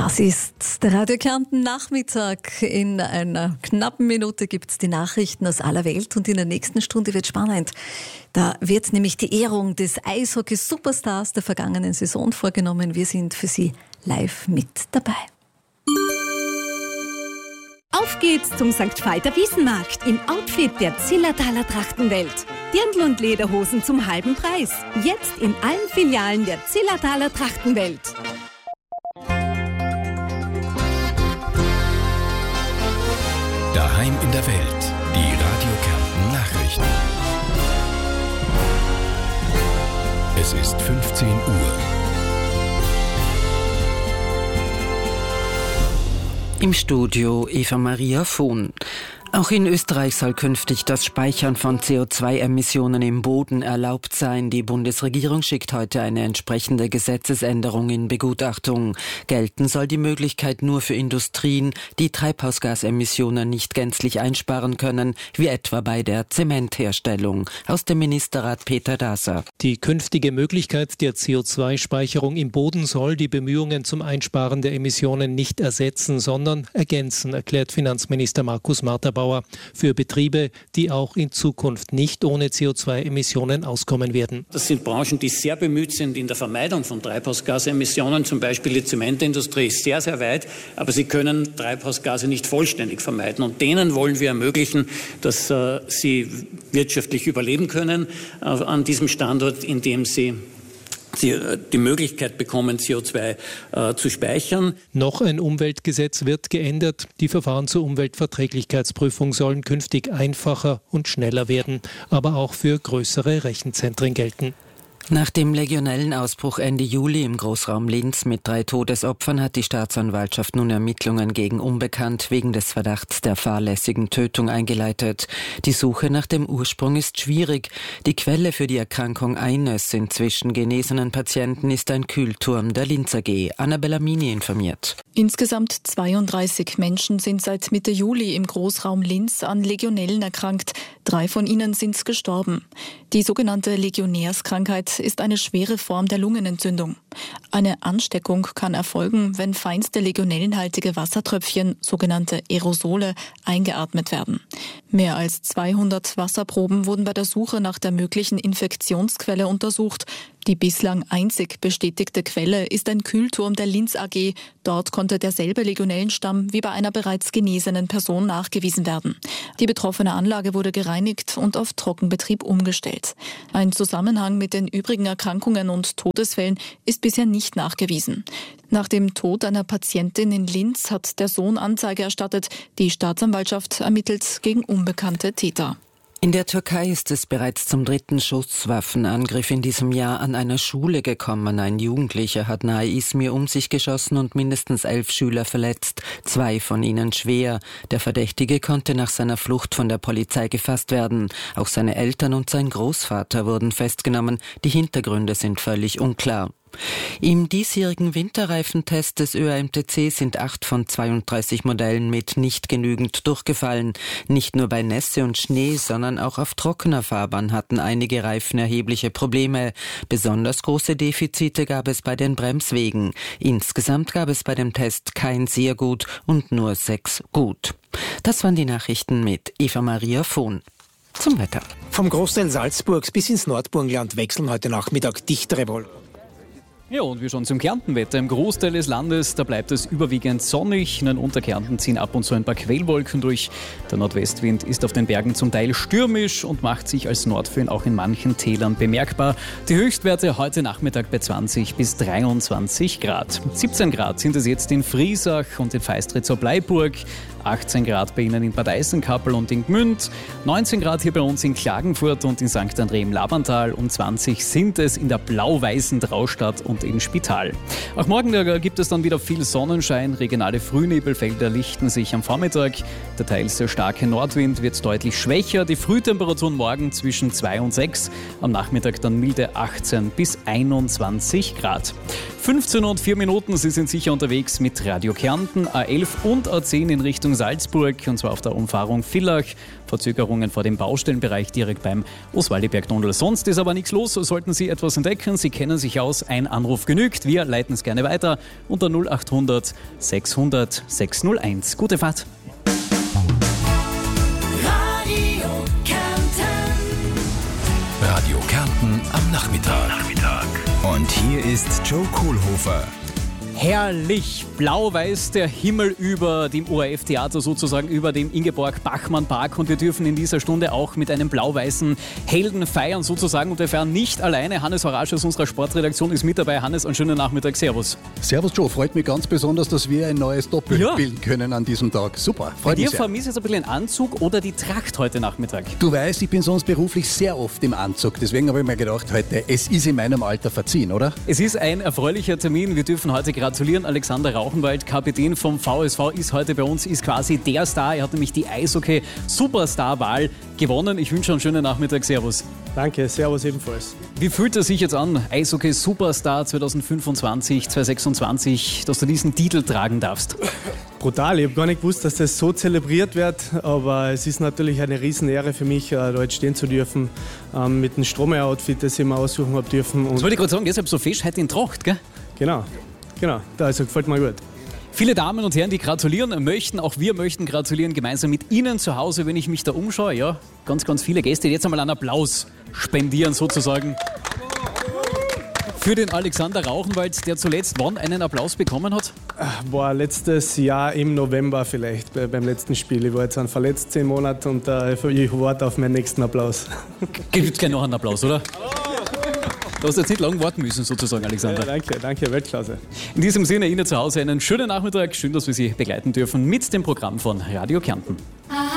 Das ist der Radio Kärnten Nachmittag. In einer knappen Minute gibt es die Nachrichten aus aller Welt und in der nächsten Stunde wird spannend. Da wird nämlich die Ehrung des Eishockey-Superstars der vergangenen Saison vorgenommen. Wir sind für Sie live mit dabei. Auf geht's zum St. Veit Wiesenmarkt im Outfit der Zillertaler Trachtenwelt. Dirndl und Lederhosen zum halben Preis. Jetzt in allen Filialen der Zillertaler Trachtenwelt. Daheim in der Welt, die Radio Kärnten Nachrichten. Es ist 15 Uhr. Im Studio Eva Maria Vohn. Auch in Österreich soll künftig das Speichern von CO2-Emissionen im Boden erlaubt sein. Die Bundesregierung schickt heute eine entsprechende Gesetzesänderung in Begutachtung. Gelten soll die Möglichkeit nur für Industrien, die Treibhausgasemissionen nicht gänzlich einsparen können, wie etwa bei der Zementherstellung. Aus dem Ministerrat Peter Daser. Die künftige Möglichkeit der CO2-Speicherung im Boden soll die Bemühungen zum Einsparen der Emissionen nicht ersetzen, sondern ergänzen, erklärt Finanzminister Markus Marterbauer. Für Betriebe, die auch in Zukunft nicht ohne CO2-Emissionen auskommen werden. Das sind Branchen, die sehr bemüht sind in der Vermeidung von Treibhausgasemissionen. Zum Beispiel die Zementindustrie ist sehr, sehr weit, aber sie können Treibhausgase nicht vollständig vermeiden. Und denen wollen wir ermöglichen, dass sie wirtschaftlich überleben können an diesem Standort, indem sie die Möglichkeit bekommen, CO2 zu speichern. Noch ein Umweltgesetz wird geändert. Die Verfahren zur Umweltverträglichkeitsprüfung sollen künftig einfacher und schneller werden, aber auch für größere Rechenzentren gelten. Nach dem Legionellenausbruch Ende Juli im Großraum Linz mit 3 Todesopfern hat die Staatsanwaltschaft nun Ermittlungen gegen Unbekannt wegen des Verdachts der fahrlässigen Tötung eingeleitet. Die Suche nach dem Ursprung ist schwierig. Die Quelle für die Erkrankung eines inzwischen genesenen Patienten ist ein Kühlturm der Linz AG. Annabella Mini informiert. Insgesamt 32 Menschen sind seit Mitte Juli im Großraum Linz an Legionellen erkrankt. 3 von ihnen sind gestorben. Die sogenannte Legionärskrankheit ist eine schwere Form der Lungenentzündung. Eine Ansteckung kann erfolgen, wenn feinste legionellenhaltige Wassertröpfchen, sogenannte Aerosole, eingeatmet werden. Mehr als 200 Wasserproben wurden bei der Suche nach der möglichen Infektionsquelle untersucht. Die bislang einzig bestätigte Quelle ist ein Kühlturm der Linz AG. Dort konnte derselbe Legionellenstamm wie bei einer bereits genesenen Person nachgewiesen werden. Die betroffene Anlage wurde gereinigt und auf Trockenbetrieb umgestellt. Ein Zusammenhang mit den übrigen Erkrankungen und Todesfällen ist bisher nicht nachgewiesen. Nach dem Tod einer Patientin in Linz hat der Sohn Anzeige erstattet. Die Staatsanwaltschaft ermittelt gegen unbekannte Täter. In der Türkei ist es bereits zum 3. Schusswaffenangriff in diesem Jahr an einer Schule gekommen. Ein Jugendlicher hat nahe Izmir um sich geschossen und mindestens 11 Schüler verletzt, 2 von ihnen schwer. Der Verdächtige konnte nach seiner Flucht von der Polizei gefasst werden. Auch seine Eltern und sein Großvater wurden festgenommen. Die Hintergründe sind völlig unklar. Im diesjährigen Winterreifentest des ÖAMTC sind 8 von 32 Modellen mit nicht genügend durchgefallen. Nicht nur bei Nässe und Schnee, sondern auch auf trockener Fahrbahn hatten einige Reifen erhebliche Probleme. Besonders große Defizite gab es bei den Bremswegen. Insgesamt gab es bei dem Test kein sehr gut und nur 6 gut. Das waren die Nachrichten mit Eva Maria Vohn. Zum Wetter. Vom Großteil Salzburgs bis ins Nordburgenland wechseln heute Nachmittag dichtere Wolken. Ja, und wir schauen zum Kärntenwetter. Im Großteil des Landes, da bleibt es überwiegend sonnig. In den Unterkärnten ziehen ab und zu ein paar Quellwolken durch. Der Nordwestwind ist auf den Bergen zum Teil stürmisch und macht sich als Nordföhn auch in manchen Tälern bemerkbar. Die Höchstwerte heute Nachmittag bei 20 bis 23 Grad. 17 Grad sind es jetzt in Friesach und in Feistritz-Bleiburg. 18 Grad bei Ihnen in Bad Eisenkappel und in Gmünd, 19 Grad hier bei uns in Klagenfurt und in St. André im Labantal und 20 sind es in der blau-weißen Traustadt und in Spital. Auch morgen gibt es dann wieder viel Sonnenschein, regionale Frühnebelfelder lichten sich am Vormittag. Der teils sehr starke Nordwind wird deutlich schwächer, die Frühtemperaturen morgen zwischen 2 und 6, am Nachmittag dann milde 18 bis 21 Grad. 15 und 4 Minuten, Sie sind sicher unterwegs mit Radio Kärnten, A11 und A10 in Richtung Salzburg, und zwar auf der Umfahrung Villach. Verzögerungen vor dem Baustellenbereich direkt beim Oswaldiberg-Tunnel. Sonst ist aber nichts los. Sollten Sie etwas entdecken, Sie kennen sich aus, ein Anruf genügt. Wir leiten es gerne weiter unter 0800 600 601. Gute Fahrt. Radio Kärnten am Nachmittag. Und hier ist Joe Kohlhofer. Herrlich, blau-weiß der Himmel über dem ORF-Theater, sozusagen über dem Ingeborg-Bachmann-Park, und wir dürfen in dieser Stunde auch mit einem blau-weißen Helden feiern sozusagen, und wir feiern nicht alleine. Hannes Horasch aus unserer Sportredaktion ist mit dabei. Hannes, einen schönen Nachmittag, servus. Servus Joe, freut mich ganz besonders, dass wir ein neues Doppel bilden können an diesem Tag. Super, freut mich sehr. Bei dir vermisse ich jetzt ein bisschen den Anzug oder die Tracht heute Nachmittag? Du weißt, ich bin sonst beruflich sehr oft im Anzug, deswegen habe ich mir gedacht, heute, es ist in meinem Alter verziehen, oder? Es ist ein erfreulicher Termin, wir dürfen heute gratulieren. Alexander Rauchenwald, Kapitän vom VSV, ist heute bei uns, ist quasi der Star. Er hat nämlich die Eishockey-Superstar-Wahl gewonnen. Ich wünsche einen schönen Nachmittag. Servus. Danke, servus ebenfalls. Wie fühlt es sich jetzt an, Eishockey-Superstar 2025, 2026, dass du diesen Titel tragen darfst? Brutal, ich habe gar nicht gewusst, dass das so zelebriert wird, aber es ist natürlich eine Riesenehre für mich, dort stehen zu dürfen, mit dem Strohmeier-Outfit, das ich mir aussuchen habe dürfen. Das wollte ich gerade sagen, deshalb so fest heute in Tracht, gell? Genau, also gefällt mir gut. Viele Damen und Herren, die gratulieren möchten, auch wir möchten gratulieren, gemeinsam mit Ihnen zu Hause, wenn ich mich da umschaue. Ja, ganz, ganz viele Gäste, die jetzt einmal einen Applaus spendieren sozusagen. Für den Alexander Rauchenwald, der zuletzt wann einen Applaus bekommen hat? Letztes Jahr im November vielleicht, beim letzten Spiel. Ich war jetzt verletzt 10 Monate und ich warte auf meinen nächsten Applaus. Gibt es gleich noch einen Applaus, oder? Du hast jetzt nicht lange warten müssen, sozusagen, Alexander. Ja, danke, Weltklasse. In diesem Sinne, Ihnen zu Hause einen schönen Nachmittag. Schön, dass wir Sie begleiten dürfen mit dem Programm von Radio Kärnten.